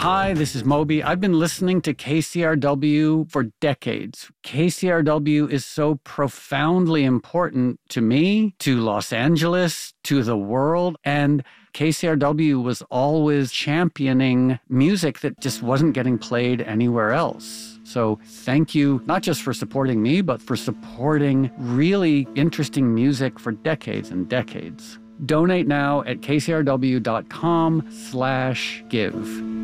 Hi, this is Moby. I've been listening to KCRW for decades. KCRW is so profoundly important to me, to Los Angeles, to the world, and KCRW was always championing music that just wasn't getting played anywhere else. So thank you, not just for supporting me, but for supporting really interesting music for decades and decades. Donate now at kcrw.com/give.